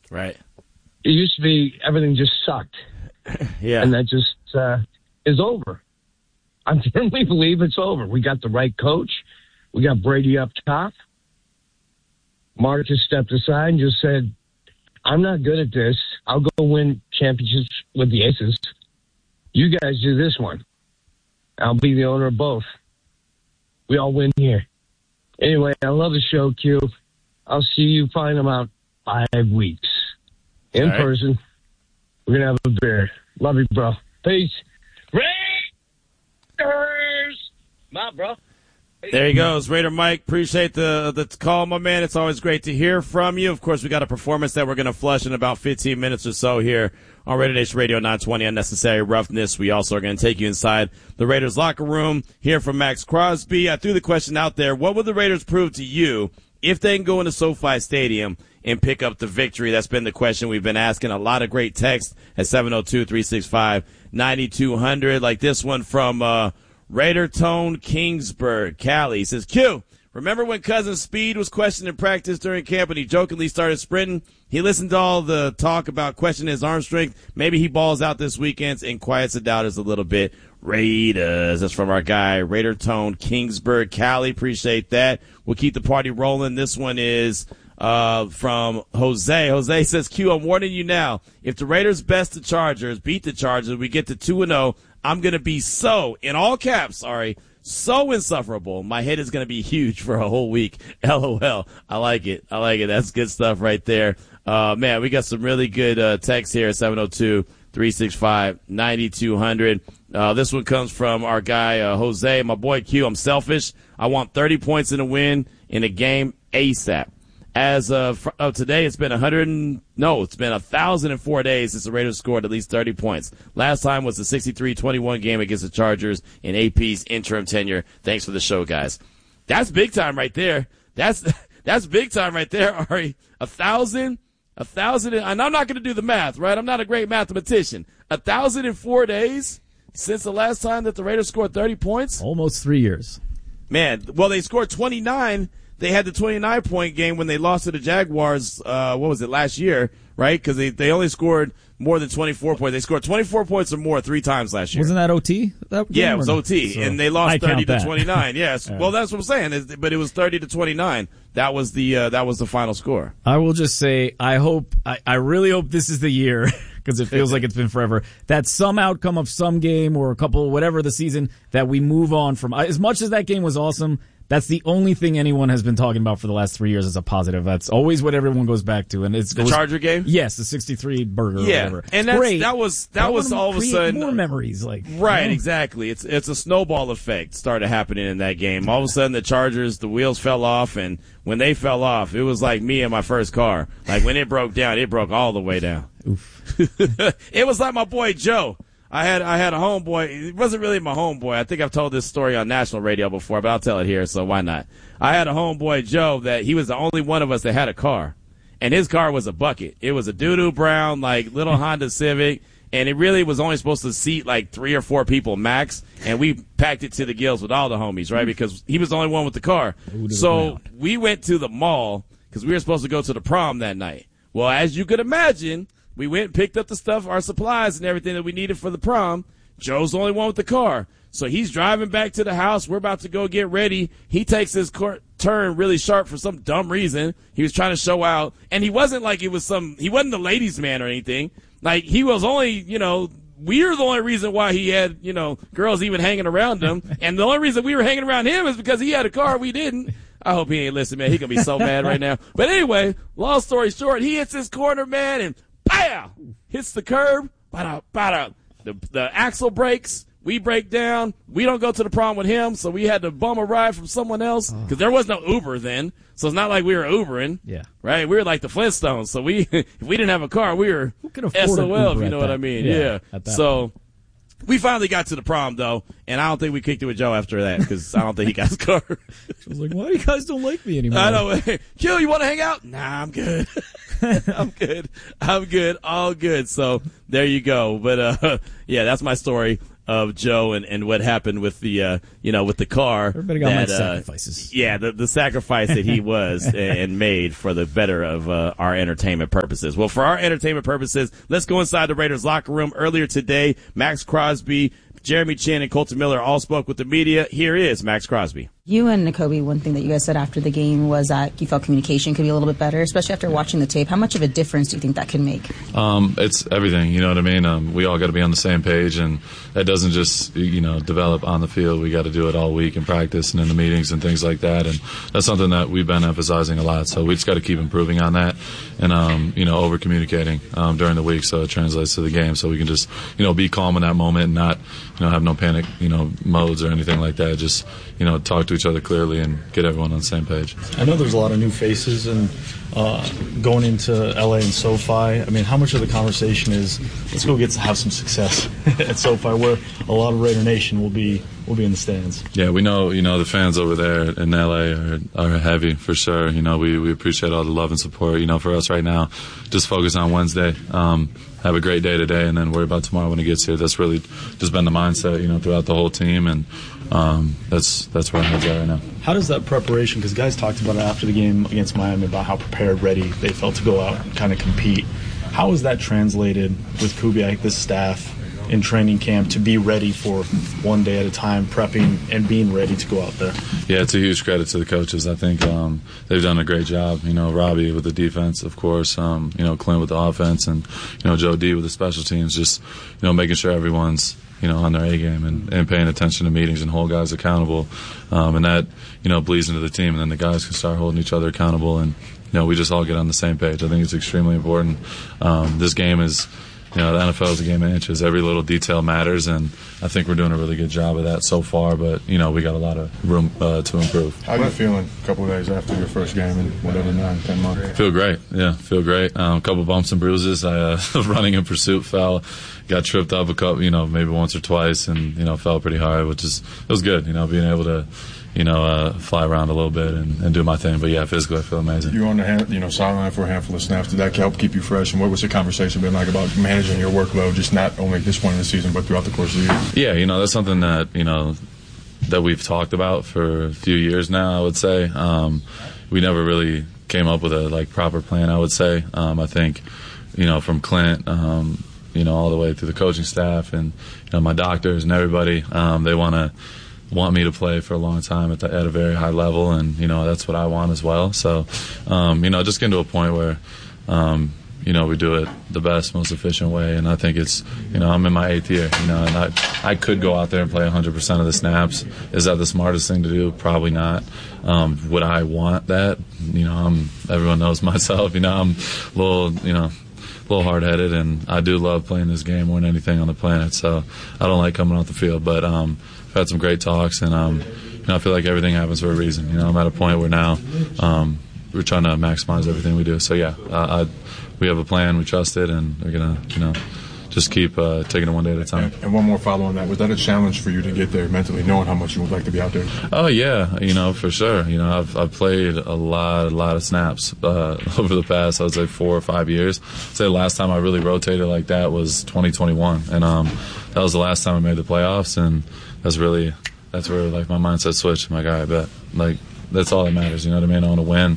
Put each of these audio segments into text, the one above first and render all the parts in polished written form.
Right. It used to be everything just sucked. Yeah. And that just is over. I firmly believe it's over. We got the right coach. We got Brady up top. Mark just stepped aside and just said, I'm not good at this. I'll go win championships with the Aces. You guys do this one. I'll be the owner of both. We all win here. Anyway, I love the show, Q. I'll see you probably in about 5 weeks. In person. We're going to have a beer. Love you, bro. Peace. Raiders! My bro. There he goes, Raider Mike. Appreciate the call, my man. It's always great to hear from you. Of course, we got a performance that we're going to flush in about 15 minutes or so here on Raider Nation Radio 920, Unnecessary Roughness. We also are going to take you inside the Raiders locker room, hear from Max Crosby. I threw the question out there. What would the Raiders prove to you if they can go into SoFi Stadium and pick up the victory? That's been the question we've been asking. A lot of great texts at 702-365-9200, like this one from Raider Tone Kingsburg, Cali. He says, Q, remember when Cousin Speed was questioned in practice during camp and he jokingly started sprinting? He listened to all the talk about questioning his arm strength. Maybe he balls out this weekend and quiets the doubters a little bit. Raiders. That's from our guy, Raider Tone Kingsburg, Cali. Appreciate that. We'll keep the party rolling. This one is from Jose. Jose says, Q, I'm warning you now. If the Raiders beat the Chargers, we get to 2-0, I'm going to be in all caps, so insufferable. My head is going to be huge for a whole week. LOL. I like it. That's good stuff right there. Man, we got some really good texts here at 702-365-9200. This one comes from our guy, Jose. My boy Q, I'm selfish. I want 30 points in a win in a game ASAP. As of today, it's been 1,004 days since the Raiders scored at least 30 points. Last time was the 63-21 game against the Chargers in AP's interim tenure. Thanks for the show, guys. That's big time right there. That's big time right there, Ari. 1,000, and I'm not going to do the math, right? I'm not a great mathematician. 1,004 days since the last time that the Raiders scored 30 points? Almost 3 years. Man, well, they scored 29. They had the 29-point game when they lost to the Jaguars, last year, right? Because they only scored more than 24 points. They scored 24 points or more 3 times last year. Wasn't that OT? Yeah, it was OT, and they lost 30-29. Yes, Right. Well, that's what I'm saying. But it was 30-29. That was the final score. I will just say, I really hope this is the year, because it feels like it's been forever, that some outcome of some game or a couple, whatever the season, that we move on from. As much as that game was awesome, that's the only thing anyone has been talking about for the last 3 years as a positive. That's always what everyone goes back to. And it's the Charger game? Yes, the 63 burger or whatever. And that was all of a sudden more memories, right, exactly. It's a snowball effect started happening in that game. All of a sudden the Chargers, the wheels fell off, and when they fell off, it was like me and my first car. Like when it broke down, it broke all the way down. Oof. It was like my boy Joe. I had a homeboy. It wasn't really my homeboy. I think I've told this story on national radio before, but I'll tell it here, so why not? I had a homeboy, Joe, that he was the only one of us that had a car. And his car was a bucket. It was a doo-doo brown, little Honda Civic, and it really was only supposed to seat 3 or 4 people max, and we packed it to the gills with all the homies, right? Because he was the only one with the car. So we went to the mall because we were supposed to go to the prom that night. Well, as you could imagine, we went and picked up the stuff, our supplies and everything that we needed for the prom. Joe's the only one with the car. So he's driving back to the house. We're about to go get ready. He takes his turn really sharp for some dumb reason. He was trying to show out. And he wasn't he wasn't the ladies' man or anything. He was only, we're the only reason why he had, girls even hanging around him. And the only reason we were hanging around him is because he had a car, we didn't. I hope he ain't listening, man. He gonna be so mad right now. But anyway, long story short, he hits his corner, man, and pow! Hits the curb. The axle breaks. We break down. We don't go to the prom with him, so we had to bum a ride from someone else because there was no Uber then. So it's not like we were Ubering. Yeah. Right? We were like the Flintstones. So if we didn't have a car, we were SOL, if you know what I mean. Yeah. So we finally got to the prom, though, and I don't think we kicked it with Joe after that because I don't think he got his car. She was like, why do you guys don't like me anymore? I know. Q, you want to hang out? Nah, I'm good. I'm good. All good. So there you go. But, yeah, that's my story of Joe and what happened with the with the car. Everybody got my sacrifices. Yeah, the sacrifice that he was and made for the better of our entertainment purposes. Well, for our entertainment purposes, let's go inside the Raiders locker room. Earlier today, Max Crosby, Jeremy Chinn, and Colton Miller all spoke with the media. Here is Max Crosby. You and Nakobe, one thing that you guys said after the game was that you felt communication could be a little bit better, especially after watching the tape. How much of a difference do you think that can make? It's everything, you know what I mean? We all got to be on the same page, and that doesn't just, develop on the field. We got to do it all week in practice and in the meetings and things like that, and that's something that we've been emphasizing a lot. So we just got to keep improving on that and, over-communicating during the week so it translates to the game so we can just, be calm in that moment and not, have no panic, modes or anything like that. Just, talk to each other clearly and get everyone on the same page. I know there's a lot of new faces and going into LA and SoFi. I mean, how much of the conversation is let's go have some success at SoFi, where a lot of Raider Nation will be in the stands? Yeah, we know the fans over there in LA are heavy for sure. We appreciate all the love and support. For us right now, just focus on Wednesday. Have a great day today, and then worry about tomorrow when it gets here. That's really just been the mindset, throughout the whole team, and that's where our heads are right now. How does that preparation? Because guys talked about it after the game against Miami about how prepared, ready they felt to go out and kind of compete. How is that translated with Kubiak, this staff, in training camp to be ready for one day at a time, prepping and being ready to go out there? Yeah, it's a huge credit to the coaches. I think they've done a great job. Robbie with the defense, of course, Clint with the offense, and, Joe D with the special teams, just, making sure everyone's, on their A game and paying attention to meetings and hold guys accountable. And that, bleeds into the team, and then the guys can start holding each other accountable, and, we just all get on the same page. I think it's extremely important. This game is, the NFL is a game of inches. Every little detail matters, and I think we're doing a really good job of that so far, but, we got a lot of room to improve. How are you feeling a couple of days after your first game in whatever, 9-10 months? Feel great. Yeah, feel great. A couple bumps and bruises. I running in pursuit fell, got tripped up a couple, maybe once or twice, and, fell pretty hard, which it was good, being able to, fly around a little bit and do my thing. But yeah, physically I feel amazing. You were on the sideline for a handful of snaps. Did that help keep you fresh? And what was the conversation been like about managing your workload, just not only at this point in the season, but throughout the course of the year? Yeah, that's something that, that we've talked about for a few years now, I would say. We never really came up with a proper plan, I would say. I think, from Clint, all the way through the coaching staff and, my doctors and everybody, they want me to play for a long time at a very high level, and that's what I want as well. So just getting to a point where we do it the best, most efficient way, and I think it's I'm in my 8th year, and I could go out there and play 100% of the snaps. Is that the smartest thing to do? Probably not. Would I want that? Everyone knows myself. I'm a little hard-headed, and I do love playing this game more than anything on the planet. So I don't like coming off the field, but I've had some great talks, and I feel like everything happens for a reason. I'm at a point where now we're trying to maximize everything we do. So yeah, we have a plan, we trust it, and we're gonna just keep taking it one day at a time. And one more follow on that. Was that a challenge for you to get there mentally, knowing how much you would like to be out there? Oh yeah, for sure. I've played a lot of snaps over the past, I would say 4 or 5 years. I'd say the last time I really rotated like that was 2021, and that was the last time I made the playoffs, and that's where my mindset switched. I'm like, all right, bet, that's all that matters. You know what I mean? I want to win.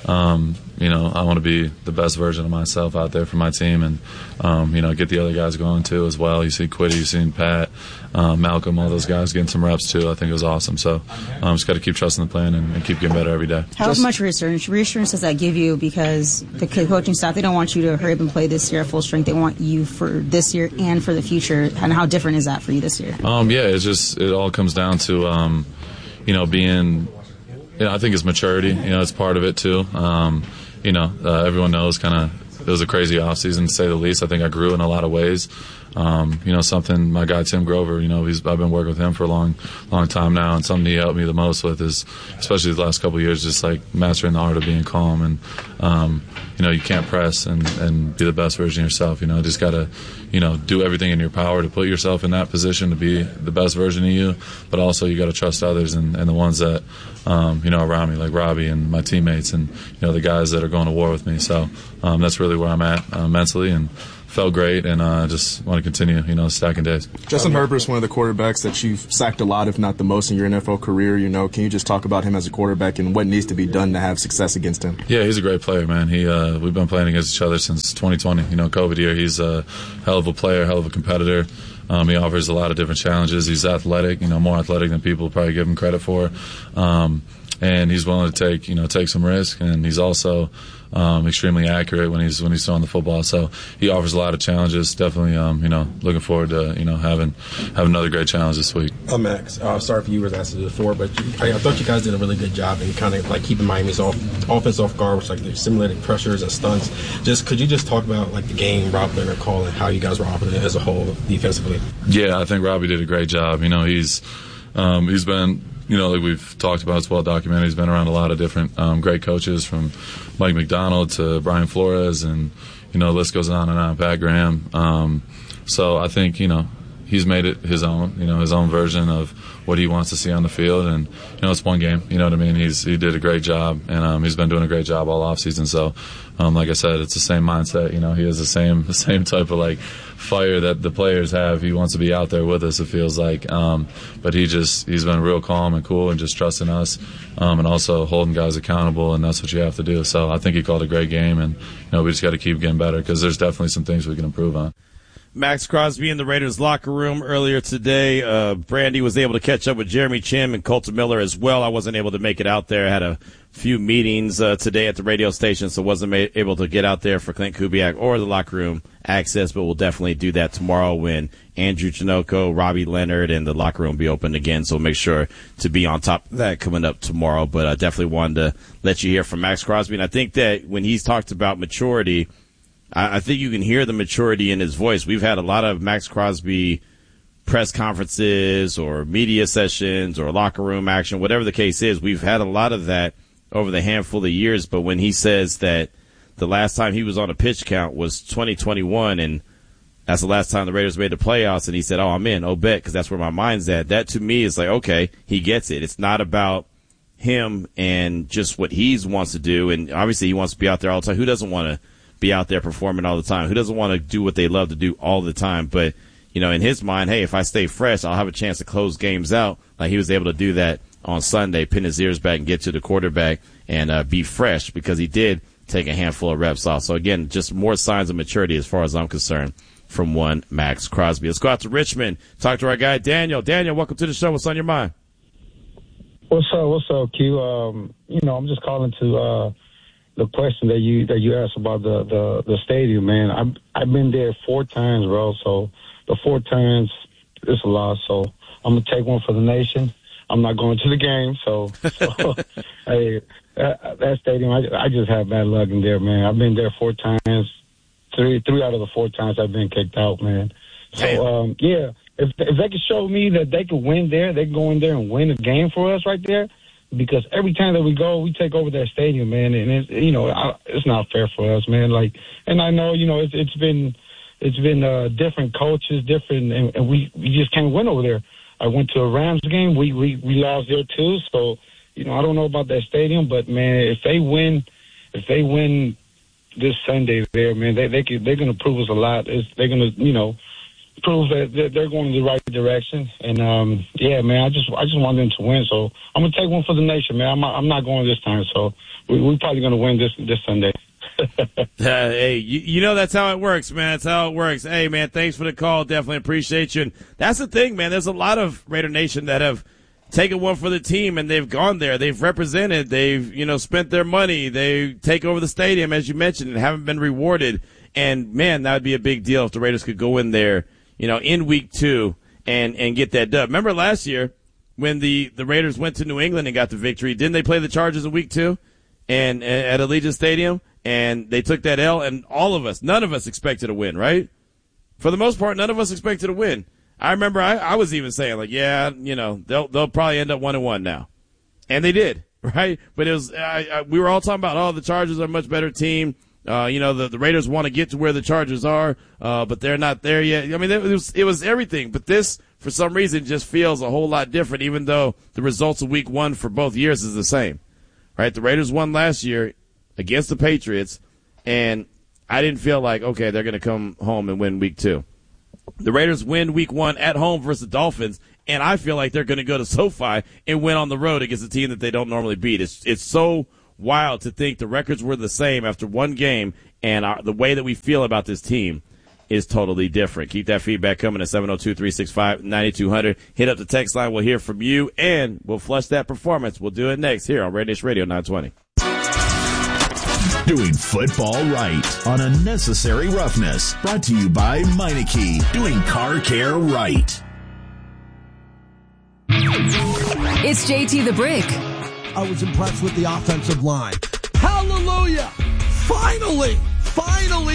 I want to be the best version of myself out there for my team, and get the other guys going too as well. You see Quiddy, you seen Pat, Malcolm, all those guys getting some reps too. I think it was awesome. So just got to keep trusting the plan and keep getting better every day. How much reassurance does that give you? Because the coaching staff, they don't want you to hurry up and play this year at full strength. They want you for this year and for the future. And how different is that for you this year? It all comes down to being. I think it's maturity. It's part of it too. Everyone knows it was a crazy offseason, to say the least. I think I grew in a lot of ways. Something my guy Tim Grover, I've been working with him for a long time now, and something he helped me the most with is, especially the last couple of years, just mastering the art of being calm, and you can't press and be the best version of yourself. Just gotta do everything in your power to put yourself in that position to be the best version of you, but also you got to trust others and the ones that around me, like Robbie and my teammates, and the guys that are going to war with me. So that's really where I'm at mentally, and felt great, and just want to continue, stacking days. Justin Herbert's one of the quarterbacks that you've sacked a lot, if not the most, in your NFL career. Can you just talk about him as a quarterback and what needs to be done to have success against him? Yeah, he's a great player, man. We've been playing against each other since 2020. COVID year. He's a hell of a player, hell of a competitor. He offers a lot of different challenges. He's athletic, more athletic than people probably give him credit for. And he's willing to take some risk, and he's also extremely accurate when he's throwing the football. So he offers a lot of challenges. Definitely, looking forward to having another great challenge this week. Max, sorry if you were asked it before, but I thought you guys did a really good job in kind of like keeping Miami's offense off guard, which like they're simulating pressures and stunts. Could you just talk about like the game Rob Leonard called and how you guys were operating as a whole defensively? Yeah, I think Robbie did a great job. He's been. Like we've talked about, it's well documented. He's been around a lot of different great coaches, from Mike McDonald to Brian Flores, and the list goes on and on. Pat Graham. So I think he's made it his own. His own version of what he wants to see on the field, and it's one game. You know what I mean? He did a great job, and he's been doing a great job all offseason. So, like I said, it's the same mindset. He has the same type of like fire that the players have. He wants to be out there with us, it feels like. But he's been real calm and cool and just trusting us, and also holding guys accountable, and that's what you have to do. So I think he called a great game, and we just got to keep getting better because there's definitely some things we can improve on. Maxx Crosby in the Raiders locker room earlier today. Brandy was able to catch up with Jeremy Chinn and Colton Miller as well. I wasn't able to make it out there. I had a few meetings today at the radio station, so wasn't able to get out there for Clint Kubiak or the locker room access, but we'll definitely do that tomorrow when Andrew Janocko, Robbie Leonard, and the locker room be open again. So make sure to be on top of that coming up tomorrow. But I definitely wanted to let you hear from Maxx Crosby. And I think that when he's talked about maturity, I think you can hear the maturity in his voice. We've had a lot of Maxx Crosby press conferences or media sessions or locker room action, whatever the case is. We've had a lot of that over the handful of years. But when he says that the last time he was on a pitch count was 2021, and that's the last time the Raiders made the playoffs, and he said, I'm in, bet, because that's where my mind's at. That to me is like, okay, he gets it. It's not about him and just what he wants to do. And obviously he wants to be out there all the time. Who doesn't want to be out there performing all the time? Who doesn't want to do what they love to do all the time? But, in his mind, hey, if I stay fresh, I'll have a chance to close games out. Like he was able to do that on Sunday, pin his ears back and get to the quarterback and be fresh because he did take a handful of reps off. So, again, just more signs of maturity as far as I'm concerned from one Maxx Crosby. Let's go out to Richmond, talk to our guy Daniel. Daniel, welcome to the show. What's on your mind? What's up, Q? I'm just calling to the question that you asked about the stadium, man. I've been there 4 times, bro. So the 4 times is a lot. So I'm gonna take one for the nation. I'm not going to the game, so hey, that stadium, I just have bad luck in there, man. I've been there 4 times. Three out of the 4 times I've been kicked out, man. So yeah, if they could show me that they could win there, they can go in there and win a game for us right there. Because every time that we go, we take over that stadium, man, and it's not fair for us, man. Like, and I know, it's been different coaches, and we just can't win over there. I went to a Rams game, we lost there too. So, I don't know about that stadium, but man, if they win this Sunday there, man, they're gonna prove us a lot. They're gonna, prove that they're going in the right direction. And, yeah, man, I just want them to win. So I'm going to take one for the nation, man. I'm not going this time. So we're probably going to win this Sunday. Hey, that's how it works, man. That's how it works. Hey, man, thanks for the call. Definitely appreciate you. And that's the thing, man. There's a lot of Raider Nation that have taken one for the team, and they've gone there. They've represented. They've, spent their money. They take over the stadium, as you mentioned, and haven't been rewarded. And, man, that would be a big deal if the Raiders could go in there, in week 2 and get that dub. Remember last year when the Raiders went to New England and got the victory? Didn't they play the Chargers in week 2 and at Allegiant Stadium? And they took that L, and none of us expected a win, right? For the most part, none of us expected a win. I remember I was even saying, like, yeah, they'll probably end up 1-1 now. And they did, right? But it was we were all talking about, the Chargers are a much better team. The Raiders want to get to where the Chargers are, but they're not there yet. I mean, it was everything. But this, for some reason, just feels a whole lot different, even though the results of week 1 for both years is the same, right? The Raiders won last year against the Patriots, and I didn't feel like, okay, they're going to come home and win week 2. The Raiders win week 1 at home versus the Dolphins, and I feel like they're going to go to SoFi and win on the road against a team that they don't normally beat. It's so wild to think the records were the same after one game, and the way that we feel about this team is totally different. Keep that feedback coming at 702-365-9200. Hit up the text line. We'll hear from you, and we'll flush that performance. We'll do it next here on Radius Radio 920. Doing football right on Unnecessary Roughness. Brought to you by Meineke. Doing car care right. It's JT the Brick. I was impressed with the offensive line. Hallelujah! Finally!